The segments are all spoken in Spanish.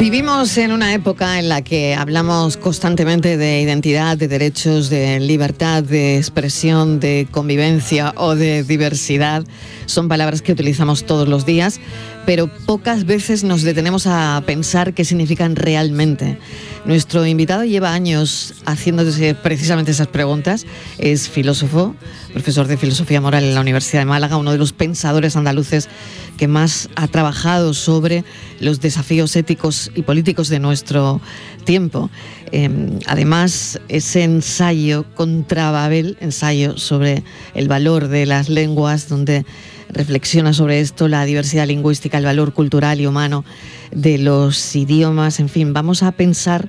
Vivimos en una época en la que hablamos constantemente de identidad, de derechos, de libertad, de expresión, de convivencia o de diversidad. Son palabras que utilizamos todos los días, pero pocas veces nos detenemos a pensar qué significan realmente. Nuestro invitado lleva años haciéndose precisamente esas preguntas. Es filósofo, profesor de Filosofía Moral en la Universidad de Málaga, uno de los pensadores andaluces que más ha trabajado sobre los desafíos éticos y políticos de nuestro tiempo. Además, ese ensayo contra Babel, ensayo sobre el valor de las lenguas, donde reflexiona sobre esto, la diversidad lingüística, el valor cultural y humano de los idiomas. En fin, vamos a pensar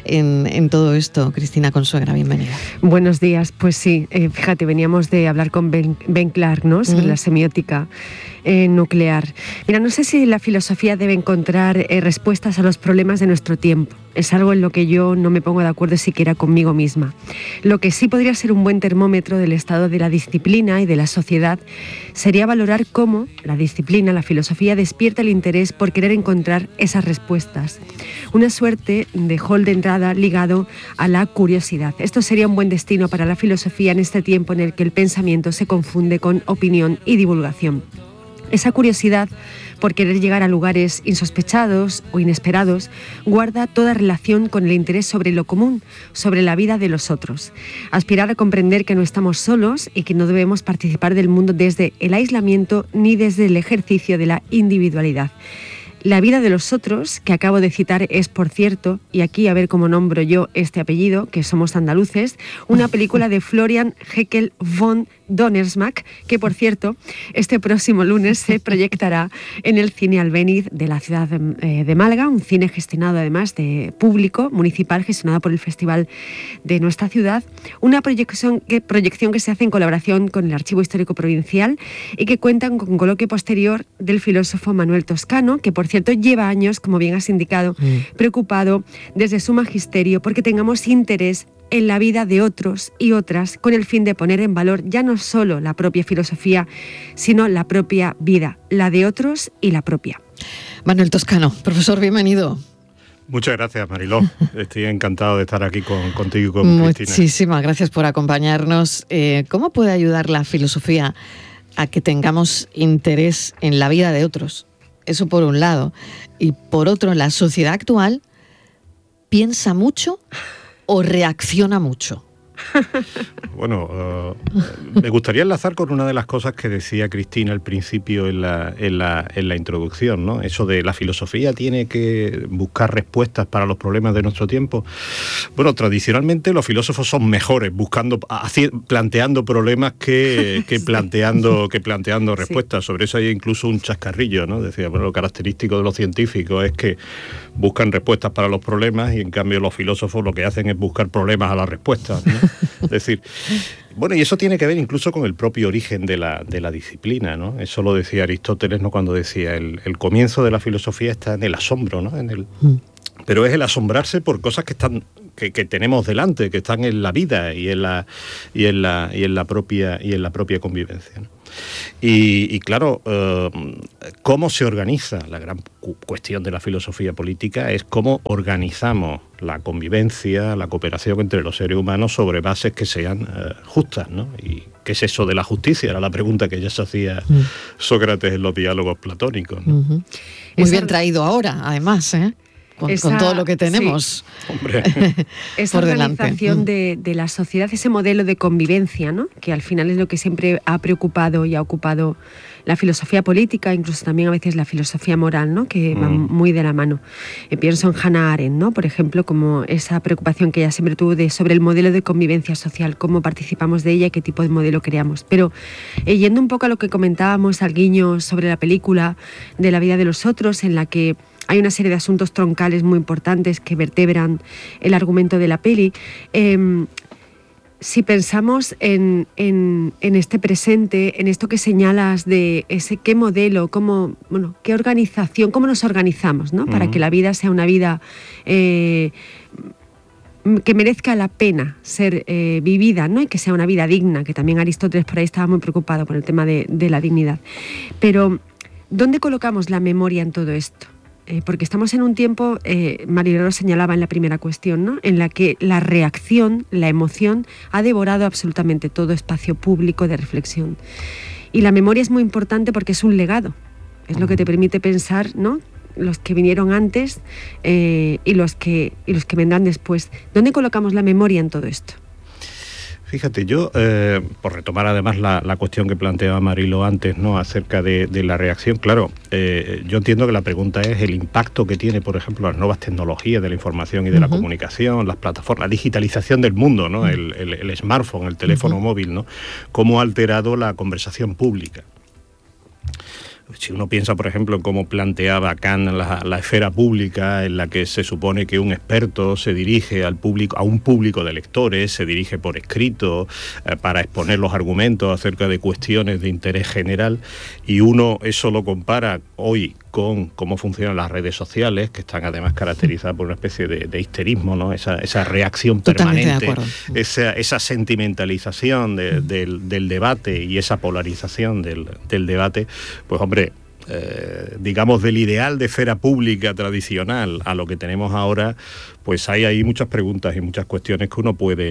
en todo esto. Cristina Consuegra, bienvenida. Buenos días. Pues sí, fíjate, veníamos de hablar con Ben Clark, ¿no?, sobre la semiótica nuclear. Mira, no sé si la filosofía debe encontrar respuestas a los problemas de nuestro tiempo. Es algo en lo que yo no me pongo de acuerdo siquiera conmigo misma. Lo que sí podría ser un buen termómetro del estado de la disciplina y de la sociedad sería valorar cómo la disciplina, la filosofía, despierta el interés por querer encontrar esas respuestas. Una suerte de hall de entrada ligado a la curiosidad. Esto sería un buen destino para la filosofía en este tiempo en el que el pensamiento se confunde con opinión y divulgación. Esa curiosidad por querer llegar a lugares insospechados o inesperados guarda toda relación con el interés sobre lo común, sobre la vida de los otros. Aspirar a comprender que no estamos solos y que no debemos participar del mundo desde el aislamiento ni desde el ejercicio de la individualidad. La vida de los otros, que acabo de citar, es, por cierto, y aquí a ver cómo nombro yo este apellido, que somos andaluces, una película de Florian Heckel von Donnersmarck, que, por cierto, este próximo lunes se proyectará en el Cine Albéniz de la ciudad de Málaga, un cine gestionado además de público, municipal, gestionado por el Festival de nuestra ciudad, una proyección que se hace en colaboración con el Archivo Histórico Provincial y que cuenta con un coloquio posterior del filósofo Manuel Toscano, que, por cierto, lleva años, como bien has indicado, preocupado desde su magisterio porque tengamos interés en la vida de otros y otras, con el fin de poner en valor ya no solo la propia filosofía, sino la propia vida, la de otros y la propia. Manuel Toscano, profesor, bienvenido. Muchas gracias, Mariló. Estoy encantado de estar aquí contigo y con Cristina. Muchísimas gracias por acompañarnos. ¿Cómo puede ayudar la filosofía a que tengamos interés en la vida de otros? Eso por un lado. Y por otro, la sociedad actual piensa mucho o reacciona mucho. Bueno, me gustaría enlazar con una de las cosas que decía Cristina al principio en la introducción, ¿no? Eso de la filosofía tiene que buscar respuestas para los problemas de nuestro tiempo. Bueno, tradicionalmente los filósofos son mejores planteando problemas que planteando respuestas. Sí. Sobre eso hay incluso un chascarrillo, ¿no? Decía, bueno, lo característico de los científicos es que buscan respuestas para los problemas y en cambio los filósofos lo que hacen es buscar problemas a las respuestas, ¿no? Es decir, bueno, y eso tiene que ver incluso con el propio origen de la disciplina, ¿no? Eso lo decía Aristóteles, ¿no?, cuando decía el comienzo de la filosofía está en el asombro, ¿no? Pero es el asombrarse por cosas que tenemos delante, que están en la vida y en la propia convivencia, ¿no? Y claro, cómo se organiza, la gran cuestión de la filosofía política es cómo organizamos la convivencia, la cooperación entre los seres humanos sobre bases que sean justas, ¿no? Y ¿qué es eso de la justicia? Era la pregunta que ya se hacía Sócrates en los diálogos platónicos, ¿no? Muy bien traído ahora, además, ¿eh? Con todo lo que tenemos, sí. Hombre. Esa organización de la sociedad, ese modelo de convivencia, ¿no?, que al final es lo que siempre ha preocupado y ha ocupado la filosofía política, incluso también a veces la filosofía moral, ¿no?, que van muy de la mano. Pienso en Hannah Arendt, ¿no?, por ejemplo, como esa preocupación que ella siempre tuvo sobre el modelo de convivencia social, cómo participamos de ella y qué tipo de modelo creamos. Pero yendo un poco a lo que comentábamos al guiño sobre la película de la vida de los otros, en la que hay una serie de asuntos troncales muy importantes que vertebran el argumento de la peli. Si pensamos en este presente, en esto que señalas de ese qué modelo, qué organización, cómo nos organizamos, ¿no?, para que la vida sea una vida que merezca la pena ser vivida, ¿no?, y que sea una vida digna, que también Aristóteles por ahí estaba muy preocupado por el tema de la dignidad. Pero, ¿dónde colocamos la memoria en todo esto? porque estamos en un tiempo, Mariló lo señalaba en la primera cuestión, ¿no?, en la que la reacción, la emoción, ha devorado absolutamente todo espacio público de reflexión. Y la memoria es muy importante porque es un legado, es lo que te permite pensar, ¿no?, los que vinieron antes y los que vendrán después. ¿Dónde colocamos la memoria en todo esto? Fíjate, yo, por retomar además la cuestión que planteaba Marilo antes, ¿no?, acerca de la reacción, claro, yo entiendo que la pregunta es el impacto que tiene, por ejemplo, las nuevas tecnologías de la información y de la comunicación, las plataformas, la digitalización del mundo, ¿no?, el smartphone, el teléfono móvil, ¿no?, cómo ha alterado la conversación pública. Si uno piensa, por ejemplo, en cómo planteaba Kant la esfera pública, en la que se supone que un experto se dirige al público, a un público de lectores, se dirige por escrito para exponer los argumentos acerca de cuestiones de interés general, y uno eso lo compara hoy con cómo funcionan las redes sociales, que están además caracterizadas por una especie de histerismo, ¿no?, esa reacción permanente, esa sentimentalización del debate y esa polarización del debate, pues hombre, digamos, del ideal de esfera pública tradicional a lo que tenemos ahora, pues hay ahí muchas preguntas y muchas cuestiones que uno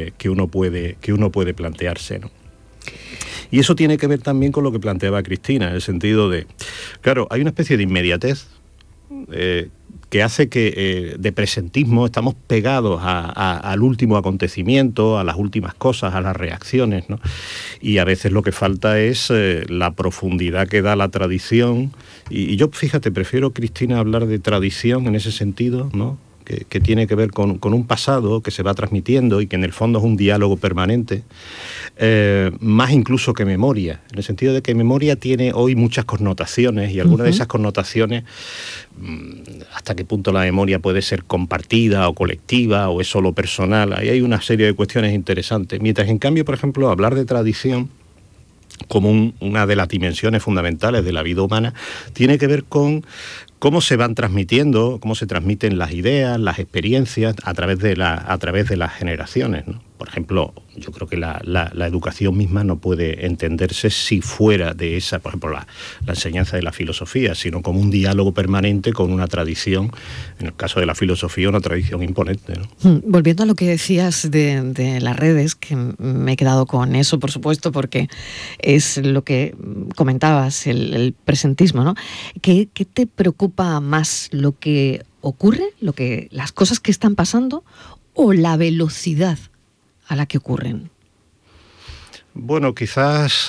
puede plantearse, ¿no? Y eso tiene que ver también con lo que planteaba Cristina, en el sentido de, claro, hay una especie de inmediatez que hace que de presentismo estamos pegados al último acontecimiento, a las últimas cosas, a las reacciones, ¿no? Y a veces lo que falta es la profundidad que da la tradición. Y yo, fíjate, prefiero, Cristina, hablar de tradición en ese sentido, ¿no?, que tiene que ver con un pasado que se va transmitiendo y que en el fondo es un diálogo permanente, más incluso que memoria, en el sentido de que memoria tiene hoy muchas connotaciones, y algunas de esas connotaciones, hasta qué punto la memoria puede ser compartida o colectiva o es solo personal, ahí hay una serie de cuestiones interesantes, mientras en cambio, por ejemplo, hablar de tradición como una de las dimensiones fundamentales de la vida humana tiene que ver con cómo se van transmitiendo, cómo se transmiten las ideas, las experiencias a través de las generaciones, ¿no? Por ejemplo, yo creo que la educación misma no puede entenderse si fuera de esa, por ejemplo, la enseñanza de la filosofía, sino como un diálogo permanente con una tradición, en el caso de la filosofía, una tradición imponente, ¿no? Volviendo a lo que decías de las redes, que me he quedado con eso, por supuesto, porque es lo que comentabas, el presentismo, ¿no? ¿Qué te preocupa más, lo que ocurre, las cosas que están pasando, o la velocidad a la que ocurren? Bueno, quizás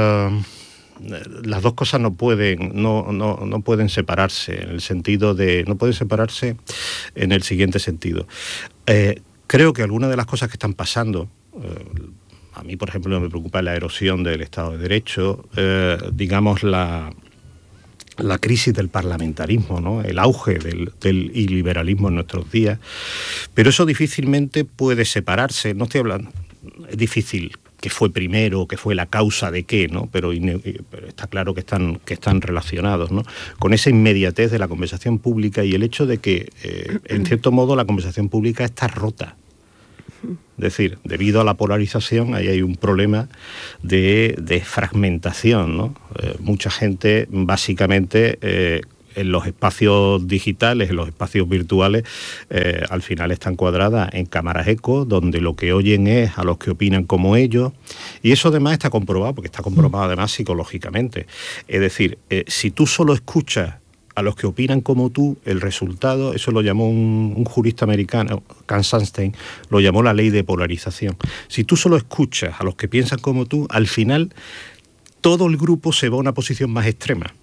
las dos cosas no pueden separarse, en el sentido de, no pueden separarse en el siguiente sentido. Creo que algunas de las cosas que están pasando, a mí, por ejemplo, me preocupa la erosión del Estado de Derecho, digamos la crisis del parlamentarismo, ¿no?, el auge del iliberalismo en nuestros días, pero eso difícilmente puede separarse. No estoy hablando, es difícil que fue primero, que fue la causa de qué, ¿no?, pero está claro que están relacionados, ¿no?, con esa inmediatez de la conversación pública y el hecho de que, en cierto modo, la conversación pública está rota. Es decir, debido a la polarización, ahí hay un problema de fragmentación, ¿no? Mucha gente, básicamente, en los espacios digitales, en los espacios virtuales, al final está encuadrada en cámaras eco, donde lo que oyen es a los que opinan como ellos, y eso además está comprobado, porque está comprobado además psicológicamente. Es decir, si tú solo escuchas a los que opinan como tú, el resultado, eso lo llamó un jurista americano, Kant Sunstein, lo llamó la ley de polarización. Si tú solo escuchas a los que piensan como tú, al final todo el grupo se va a una posición más extrema.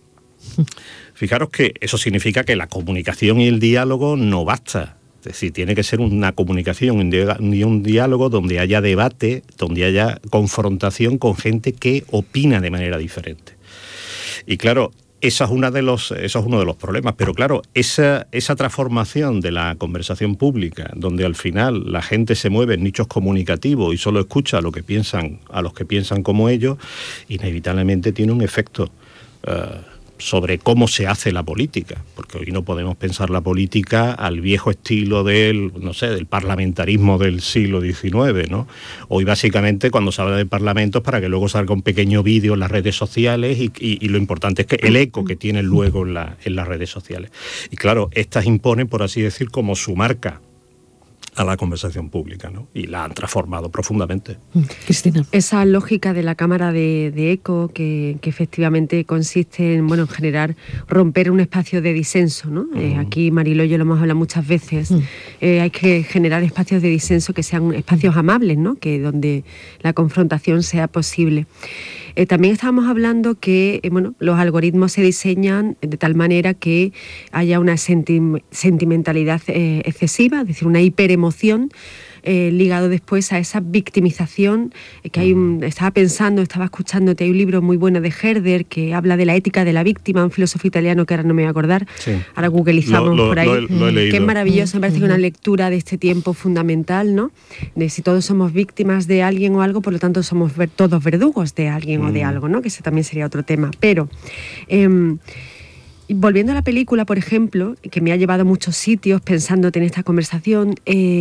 Fijaros que eso significa que la comunicación y el diálogo no basta. Es decir, tiene que ser una comunicación y un diálogo donde haya debate, donde haya confrontación con gente que opina de manera diferente. Y claro, eso es uno de los problemas, pero claro, esa transformación de la conversación pública, donde al final la gente se mueve en nichos comunicativos y solo escucha a los que piensan como ellos, inevitablemente tiene un efecto sobre cómo se hace la política, porque hoy no podemos pensar la política al viejo estilo del parlamentarismo del siglo XIX, ¿no? Hoy básicamente cuando se habla de parlamentos, para que luego salga un pequeño vídeo en las redes sociales y lo importante es que el eco que tienen luego en las redes sociales. Y claro, estas imponen, por así decir, como su marca a la conversación pública, ¿no? Y la han transformado profundamente. Cristina. Esa lógica de la cámara de eco que efectivamente consiste en, en generar, romper un espacio de disenso, ¿no? Aquí Mariló y yo lo hemos hablado muchas veces. Hay que generar espacios de disenso que sean espacios amables, ¿no? Que donde la confrontación sea posible. También estábamos hablando que los algoritmos se diseñan de tal manera que haya una sentimentalidad excesiva, es decir, una hiperemoción, ligado después a esa victimización que hay. Estaba escuchándote, hay un libro muy bueno de Herder que habla de la ética de la víctima, un filósofo italiano que ahora no me voy a acordar, sí. Ahora googleizamos por ahí, lo he leído. Que es maravilloso, me parece que una lectura de este tiempo fundamental, ¿no? De si todos somos víctimas de alguien o algo, por lo tanto somos todos verdugos de alguien o de algo, ¿no? Que ese también sería otro tema, pero volviendo a la película, por ejemplo, que me ha llevado a muchos sitios pensándote en esta conversación,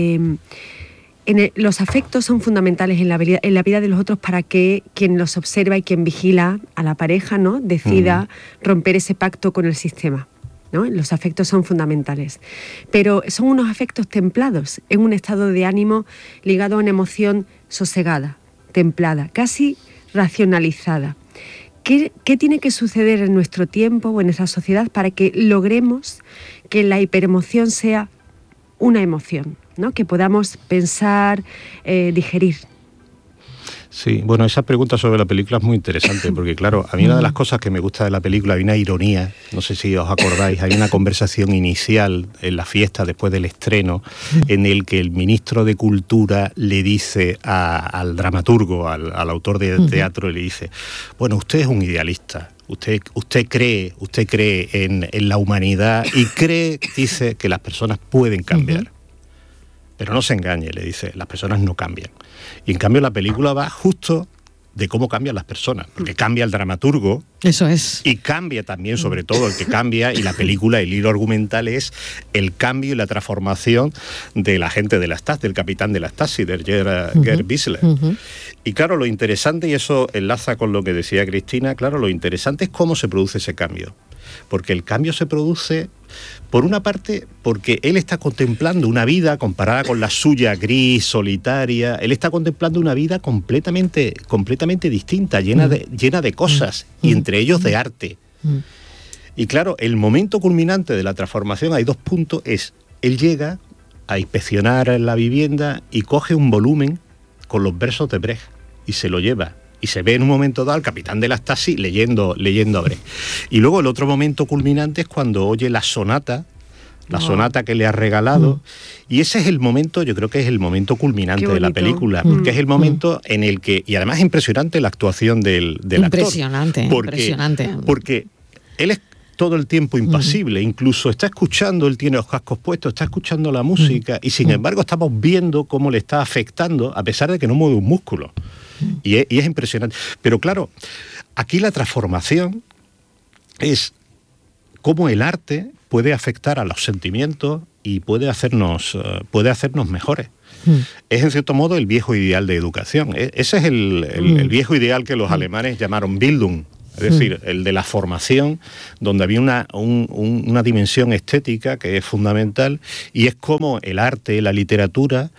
los afectos son fundamentales en la vida de los otros para que quien los observa y quien vigila a la pareja, ¿no? Decida romper ese pacto con el sistema, ¿no? Los afectos son fundamentales, pero son unos afectos templados, en un estado de ánimo ligado a una emoción sosegada, templada, casi racionalizada. ¿Qué tiene que suceder en nuestro tiempo o en esa sociedad para que logremos que la hiperemoción sea una emoción, ¿no? Que podamos pensar, digerir? Sí, bueno, esa pregunta sobre la película es muy interesante, porque claro, a mí una de las cosas que me gusta de la película, hay una ironía, no sé si os acordáis, hay una conversación inicial en la fiesta después del estreno, en el que el ministro de Cultura le dice al dramaturgo, al autor de teatro, le dice, bueno, usted es un idealista. Usted cree en la humanidad y cree, dice, que las personas pueden cambiar. Pero no se engañe, le dice, las personas no cambian. Y en cambio la película va justo de cómo cambian las personas, porque cambia el dramaturgo. Eso es. Y cambia también, sobre todo, el que cambia, y la película, el hilo argumental es el cambio y la transformación del agente de la Stasi, del capitán de la Stasi, de Gerd Wissler. Y claro, lo interesante, y eso enlaza con lo que decía Cristina, claro, lo interesante es cómo se produce ese cambio. Porque el cambio se produce, por una parte, porque él está contemplando una vida comparada con la suya, gris, solitaria. Él está contemplando una vida completamente distinta, llena de cosas, y entre ellos de arte. Y claro, el momento culminante de la transformación, hay dos puntos, es, él llega a inspeccionar la vivienda y coge un volumen con los versos de Brecht y se lo lleva. Y se ve en un momento dado al capitán de la Stasi leyendo a Brecht. Y luego el otro momento culminante es cuando oye la sonata que le ha regalado. Y ese es el momento, yo creo que es el momento culminante de la película, porque es el momento en el que, y además es impresionante la actuación del actor. Impresionante. Porque él es todo el tiempo impasible, incluso está escuchando, él tiene los cascos puestos, está escuchando la música, y sin embargo estamos viendo cómo le está afectando, a pesar de que no mueve un músculo. Y es impresionante. Pero claro, aquí la transformación es cómo el arte puede afectar a los sentimientos y puede hacernos mejores. Es en cierto modo el viejo ideal de educación. Ese es el viejo ideal que los alemanes llamaron Bildung, es decir, el de la formación, donde había una dimensión estética que es fundamental, y es como el arte, la literatura,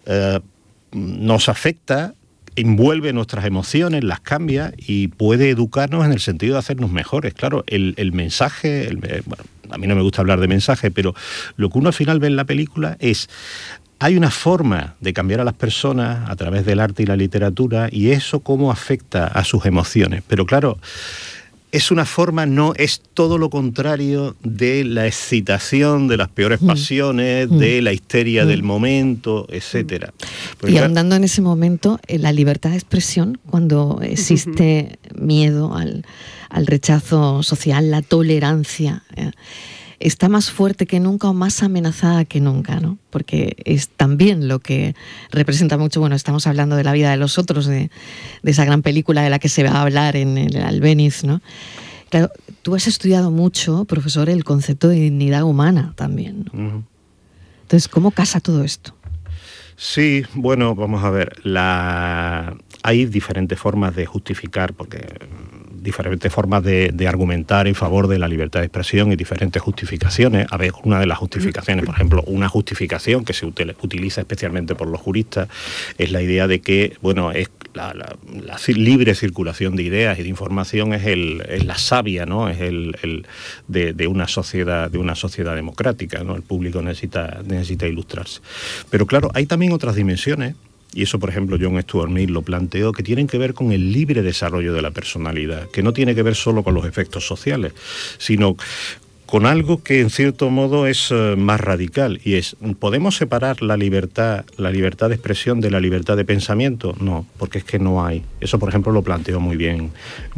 nos afecta, envuelve nuestras emociones, las cambia y puede educarnos en el sentido de hacernos mejores. Claro, el mensaje, bueno, a mí no me gusta hablar de mensaje, pero lo que uno al final ve en la película es, hay una forma de cambiar a las personas a través del arte y la literatura, y eso cómo afecta a sus emociones. Pero claro, es una forma, no es todo lo contrario de la excitación, de las peores pasiones, de la histeria del momento, etcétera. Y ahondando en ese momento, la libertad de expresión, cuando existe miedo al rechazo social, la tolerancia, está más fuerte que nunca o más amenazada que nunca, ¿no? Porque es también lo que representa mucho, bueno, estamos hablando de la vida de los otros, de esa gran película de la que se va a hablar en el Albéniz, ¿no? Claro, tú has estudiado mucho, profesor, el concepto de dignidad humana también, ¿no? Uh-huh. Entonces, ¿cómo casa todo esto? Sí, bueno, vamos a ver, hay diferentes formas de justificar, diferentes formas de argumentar en favor de la libertad de expresión y diferentes justificaciones. A ver, una de las justificaciones, por ejemplo, una justificación que se utiliza especialmente por los juristas es la idea de que, bueno, es la libre circulación de ideas y de información es la savia, ¿no? Es de una sociedad democrática, ¿no? El público necesita ilustrarse. Pero claro, hay también otras dimensiones. Y eso, por ejemplo, John Stuart Mill lo planteó, que tienen que ver con el libre desarrollo de la personalidad, que no tiene que ver solo con los efectos sociales, sino con algo que en cierto modo es más radical, y es, ¿podemos separar la libertad de expresión de la libertad de pensamiento? No, porque es que no hay. Eso, por ejemplo, lo planteó muy bien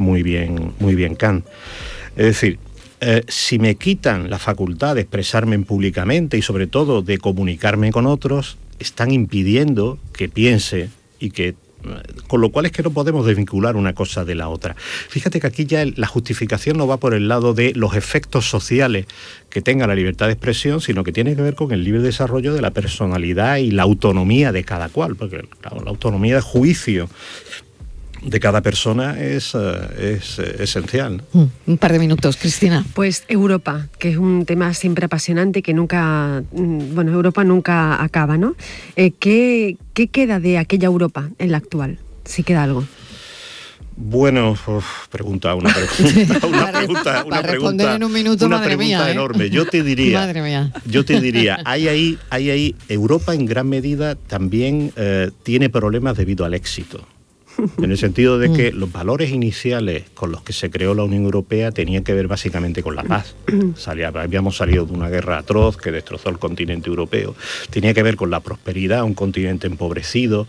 Kant. Es decir, si me quitan la facultad de expresarme públicamente y sobre todo de comunicarme con otros, están impidiendo que piense y que... Con lo cual es que no podemos desvincular una cosa de la otra. Fíjate que aquí ya la justificación no va por el lado de los efectos sociales que tenga la libertad de expresión, sino que tiene que ver con el libre desarrollo de la personalidad y la autonomía de cada cual, porque claro, la autonomía de juicio de cada persona es esencial, ¿no? Un par de minutos, Cristina. Pues Europa, que es un tema siempre apasionante que nunca, Europa nunca acaba, ¿no? ¿Qué queda de aquella Europa en la actual? Si queda algo. Bueno, una pregunta en un minuto, una madre pregunta mía, enorme. Yo te diría, hay ahí Europa en gran medida también tiene problemas debido al éxito. En el sentido de que los valores iniciales con los que se creó la Unión Europea tenían que ver básicamente con la paz. Habíamos salido de una guerra atroz que destrozó el continente europeo. Tenía que ver con la prosperidad, un continente empobrecido.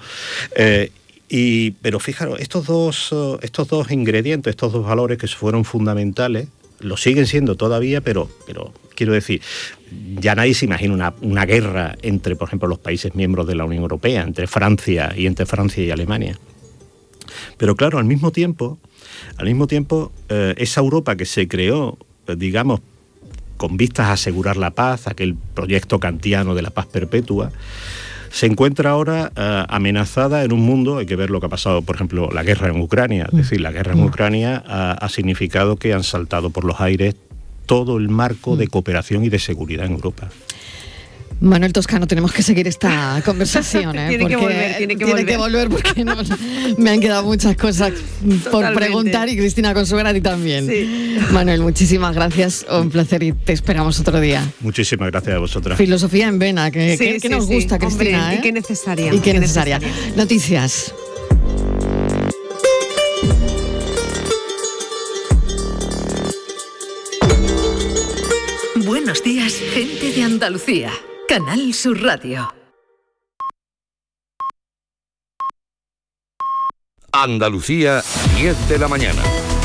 Pero fijaros, estos dos ingredientes, estos dos valores que fueron fundamentales, lo siguen siendo todavía, pero quiero decir, ya nadie se imagina una guerra entre, por ejemplo, los países miembros de la Unión Europea, entre Francia y Alemania. Pero claro, al mismo tiempo, esa Europa que se creó, digamos, con vistas a asegurar la paz, aquel proyecto kantiano de la paz perpetua, se encuentra ahora amenazada en un mundo. Hay que ver lo que ha pasado, por ejemplo, la guerra en Ucrania. Es decir, la guerra en Ucrania ha significado que han saltado por los aires todo el marco de cooperación y de seguridad en Europa. Manuel Toscano, tenemos que seguir esta conversación, ¿eh? Tiene que volver porque me han quedado muchas cosas por preguntar, y Cristina Consuegra, a ti también. Sí. Manuel, muchísimas gracias, un placer, y te esperamos otro día. Muchísimas gracias a vosotras. Filosofía en vena, que nos gusta, Cristina. Hombre, ¿eh? Y qué necesaria. Y qué necesaria. Noticias. Buenos días, gente de Andalucía. Canal Sur Radio. Andalucía, 10 de la mañana.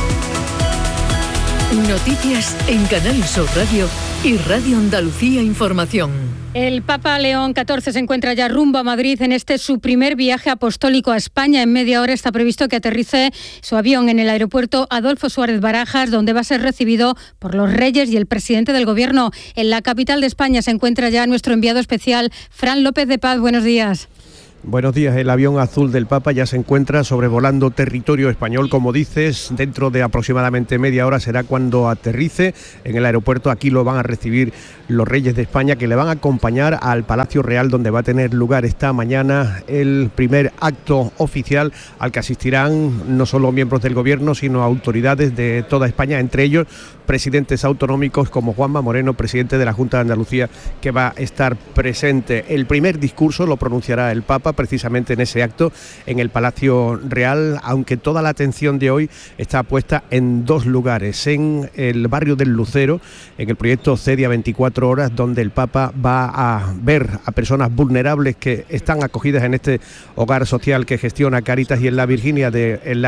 Noticias en Canal Sur Radio y Radio Andalucía Información. El Papa León XIV se encuentra ya rumbo a Madrid en su primer viaje apostólico a España. En media hora está previsto que aterrice su avión en el aeropuerto Adolfo Suárez Barajas, donde va a ser recibido por los reyes y el presidente del Gobierno. En la capital de España se encuentra ya nuestro enviado especial, Fran López de Paz. Buenos días. Buenos días. El avión azul del Papa ya se encuentra sobrevolando territorio español, como dices. Dentro de aproximadamente media hora será cuando aterrice en el aeropuerto. Aquí lo van a recibir los reyes de España, que le van a acompañar al Palacio Real, donde va a tener lugar esta mañana el primer acto oficial al que asistirán no solo miembros del Gobierno, sino autoridades de toda España, entre ellos presidentes autonómicos como Juanma Moreno, presidente de la Junta de Andalucía, que va a estar presente. El primer discurso lo pronunciará el Papa precisamente en ese acto en el Palacio Real, aunque toda la atención de hoy está puesta en dos lugares: en el barrio del Lucero, en el proyecto CEDIA 24 horas, donde el Papa va a ver a personas vulnerables que están acogidas en este hogar social que gestiona Cáritas, y en la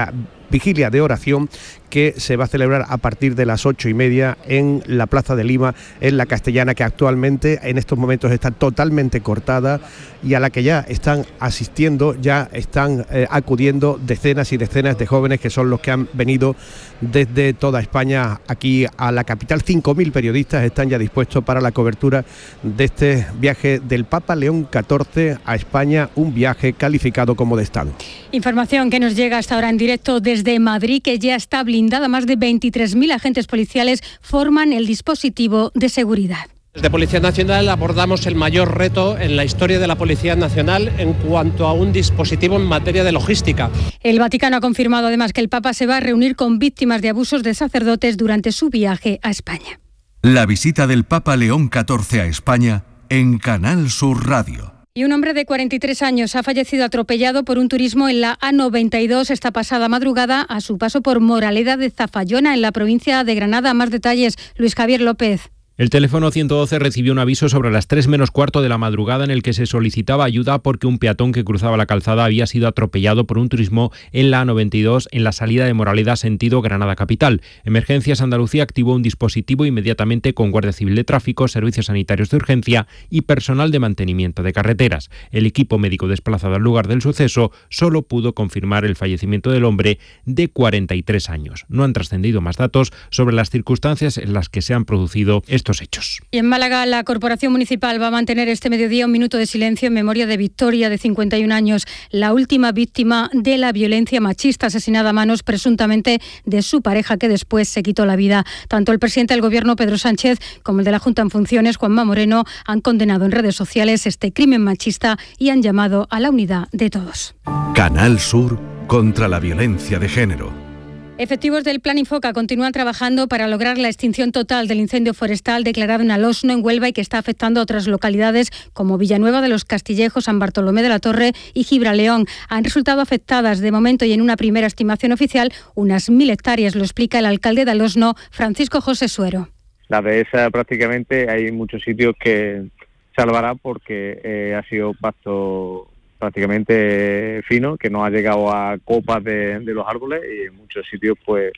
vigilia de oración que se va a celebrar a partir de las 8:30 en la Plaza de Lima, en la Castellana, que actualmente en estos momentos está totalmente cortada y a la que ya están asistiendo, ya están acudiendo decenas y decenas de jóvenes que son los que han venido desde toda España aquí a la capital. 5.000 periodistas están ya dispuestos para la cobertura de este viaje del Papa León XIV a España, un viaje calificado como de Estado. Información que nos llega hasta ahora en directo desde Madrid, que ya está blindada. Más de 23.000 agentes policiales forman el dispositivo de seguridad. Desde Policía Nacional abordamos el mayor reto en la historia de la Policía Nacional en cuanto a un dispositivo en materia de logística. El Vaticano ha confirmado además que el Papa se va a reunir con víctimas de abusos de sacerdotes durante su viaje a España. La visita del Papa León XIV a España en Canal Sur Radio. Y un hombre de 43 años ha fallecido atropellado por un turismo en la A92 esta pasada madrugada a su paso por Moraleda de Zafallona, en la provincia de Granada. Más detalles, Luis Javier López. El teléfono 112 recibió un aviso sobre las 3 menos cuarto de la madrugada en el que se solicitaba ayuda porque un peatón que cruzaba la calzada había sido atropellado por un turismo en la A92 en la salida de Moraleda sentido Granada capital. Emergencias Andalucía activó un dispositivo inmediatamente con Guardia Civil de Tráfico, servicios sanitarios de urgencia y personal de mantenimiento de carreteras. El equipo médico desplazado al lugar del suceso solo pudo confirmar el fallecimiento del hombre de 43 años. No han trascendido más datos sobre las circunstancias en las que se han producido estos hechos. Y en Málaga, la Corporación Municipal va a mantener este mediodía un minuto de silencio en memoria de Victoria, de 51 años, la última víctima de la violencia machista, asesinada a manos presuntamente de su pareja, que después se quitó la vida. Tanto el presidente del Gobierno, Pedro Sánchez, como el de la Junta en funciones, Juanma Moreno, han condenado en redes sociales este crimen machista y han llamado a la unidad de todos. Canal Sur contra la violencia de género. Efectivos del Plan Infoca continúan trabajando para lograr la extinción total del incendio forestal declarado en Alosno, en Huelva, y que está afectando a otras localidades como Villanueva de los Castillejos, San Bartolomé de la Torre y Gibraleón. Han resultado afectadas de momento y en una primera estimación oficial unas 1.000 hectáreas, lo explica el alcalde de Alosno, Francisco José Suero. La dehesa prácticamente hay muchos sitios que salvará porque ha sido pasto prácticamente fino, que no ha llegado a copas de los árboles, y en muchos sitios pues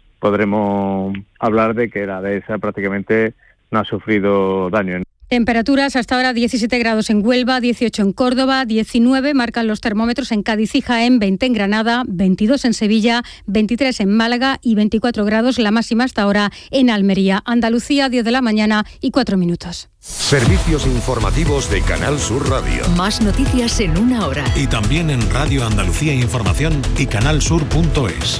podremos hablar de que la dehesa prácticamente no ha sufrido daño. Temperaturas hasta ahora 17 grados en Huelva, 18 en Córdoba, 19 marcan los termómetros en Cádiz y Jaén, 20 en Granada, 22 en Sevilla, 23 en Málaga y 24 grados la máxima hasta ahora en Almería. Andalucía, 10 de la mañana y 4 minutos. Servicios informativos de Canal Sur Radio. Más noticias en una hora. Y también en Radio Andalucía Información y canalsur.es.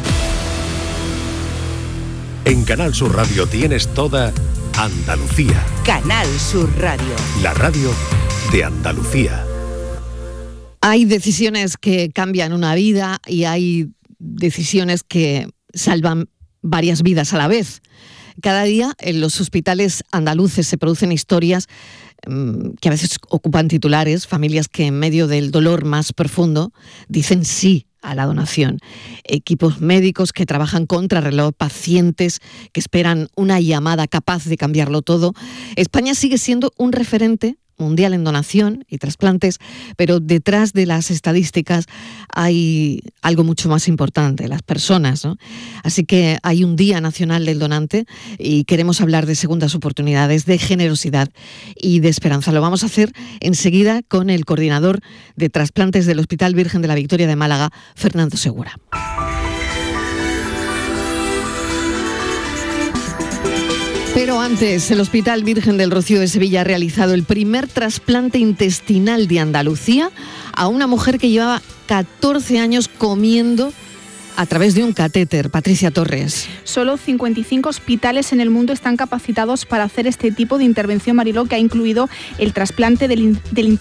En Canal Sur Radio tienes toda Andalucía. Canal Sur Radio. La radio de Andalucía. Hay decisiones que cambian una vida y hay decisiones que salvan varias vidas a la vez. Cada día en los hospitales andaluces se producen historias que a veces ocupan titulares, familias que en medio del dolor más profundo dicen sí a la donación. Equipos médicos que trabajan contrarreloj, pacientes que esperan una llamada capaz de cambiarlo todo. España sigue siendo un referente mundial en donación y trasplantes, pero detrás de las estadísticas hay algo mucho más importante, las personas, ¿no? Así que hay un Día Nacional del Donante y queremos hablar de segundas oportunidades, de generosidad y de esperanza. Lo vamos a hacer enseguida con el coordinador de trasplantes del Hospital Virgen de la Victoria de Málaga, Fernando Segura. Pero antes, el Hospital Virgen del Rocío de Sevilla ha realizado el primer trasplante intestinal de Andalucía a una mujer que llevaba 14 años comiendo a través de un catéter. Patricia Torres. Solo 55 hospitales en el mundo están capacitados para hacer este tipo de intervención, Mariló, que ha incluido el trasplante del intestino